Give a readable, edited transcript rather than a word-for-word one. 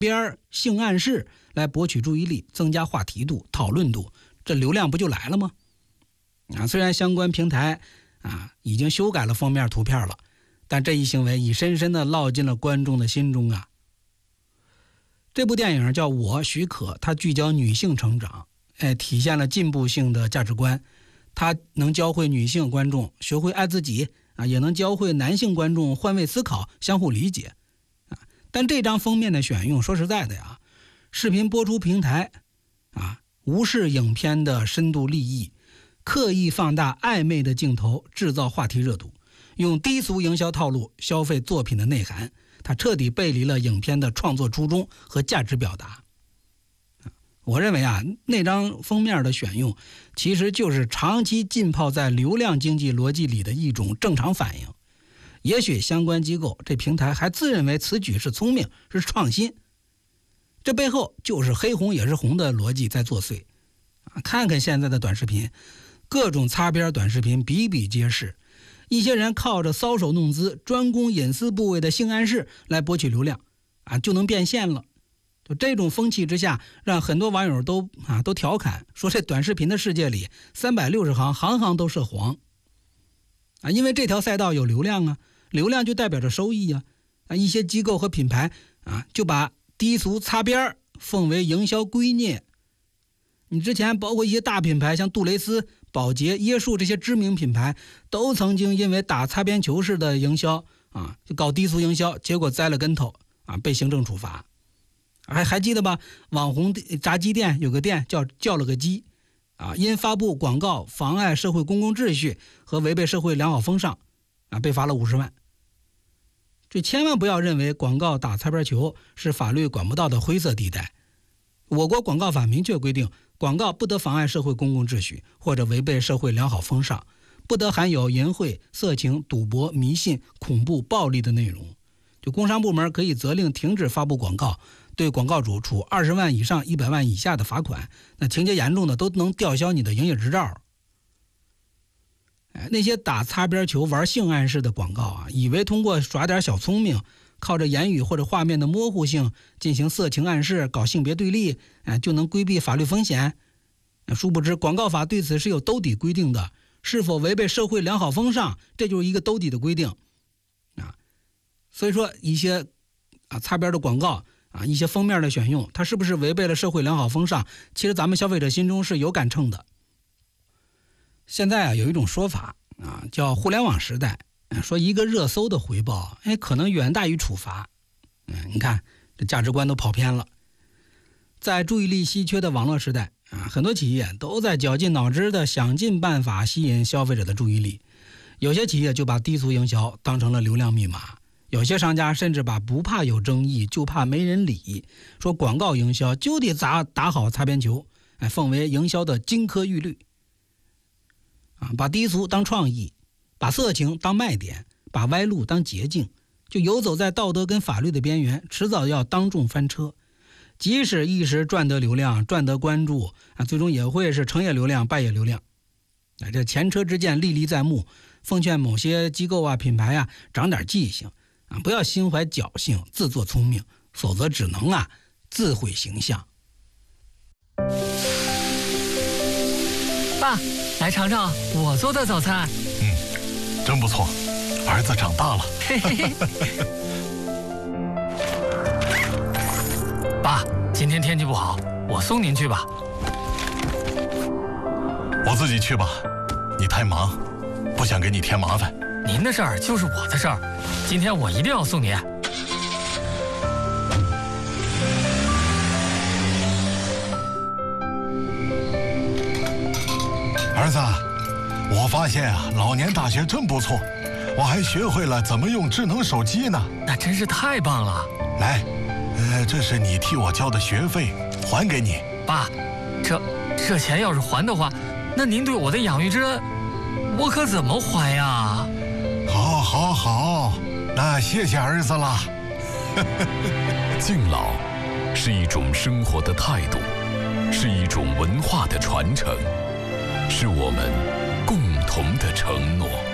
边性暗示来博取注意力，增加话题度、讨论度，这流量不就来了吗？虽然相关平台已经修改了封面图片了，但这一行为已深深地烙进了观众的心中啊。这部电影叫《我许可》，它聚焦女性成长，体现了进步性的价值观。它能教会女性观众学会爱自己也能教会男性观众换位思考、相互理解但这张封面的选用，说实在的呀，视频播出平台无视影片的深度立意，刻意放大暧昧的镜头，制造话题热度，用低俗营销套路消费作品的内涵，它彻底背离了影片的创作初衷和价值表达。我认为那张封面的选用其实就是长期浸泡在流量经济逻辑里的一种正常反应。也许相关机构这平台还自认为此举是聪明，是创新，这背后就是黑红也是红的逻辑在作祟。看看现在的短视频，各种擦边短视频比比皆是，一些人靠着搔首弄姿、专攻隐私部位的性暗示来博取流量就能变现了。就这种风气之下，让很多网友都调侃说，这短视频的世界里360行，行行都是黄因为这条赛道有流量流量就代表着收益一些机构和品牌就把低俗擦边奉为营销圭臬。你之前包括一些大品牌，像杜蕾斯、宝洁、椰树这些知名品牌，都曾经因为打擦边球式的营销就搞低俗营销，结果栽了跟头被行政处罚。还记得吧？网红炸鸡店有个店叫了个鸡因发布广告妨碍社会公共秩序和违背社会良好风尚被罚了50万。这千万不要认为广告打擦边球是法律管不到的灰色地带。我国广告法明确规定，广告不得妨碍社会公共秩序或者违背社会良好风尚，不得含有淫秽、色情、赌博、迷信、恐怖、暴力的内容。就工商部门可以责令停止发布广告，对广告主处20万以上100万以下的罚款，那情节严重的都能吊销你的营业执照。那些打擦边球、玩性暗示的广告以为通过耍点小聪明，靠着言语或者画面的模糊性进行色情暗示、搞性别对立就能规避法律风险。殊不知广告法对此是有兜底规定的，是否违背社会良好风尚，这就是一个兜底的规定所以说一些擦边的广告一些封面的选用，它是不是违背了社会良好风尚，其实咱们消费者心中是有杆秤的。现在有一种说法叫互联网时代，说一个热搜的回报可能远大于处罚。你看这价值观都跑偏了。在注意力稀缺的网络时代很多企业都在绞尽脑汁的想尽办法吸引消费者的注意力。有些企业就把低俗营销当成了流量密码，有些商家甚至把不怕有争议，就怕没人理，说广告营销就得打好擦边球，奉为营销的金科玉律把低俗当创意，把色情当卖点，把歪路当捷径，就游走在道德跟法律的边缘，迟早要当众翻车。即使一时赚得流量、赚得关注最终也会是成也流量、败也流量。这前车之鉴历历在目，奉劝某些机构品牌长点记性不要心怀侥幸、自作聪明，否则只能自毁形象。 爸，来尝尝我做的早餐。 真不错，儿子长大了。 爸，今天天气不好，我送您去吧。 我自己去吧，你太忙，不想给你添麻烦。 您的事儿就是我的事儿，今天我一定要送您。 儿子，我发现老年大学真不错，我还学会了怎么用智能手机呢。 那真是太棒了。 来，这是你替我交的学费，还给你。 爸，这钱要是还的话，那您对我的养育之恩，我可怎么还呀？ 好，那谢谢儿子了。 敬老是一种生活的态度，是一种文化的传承，是我们共同的承诺。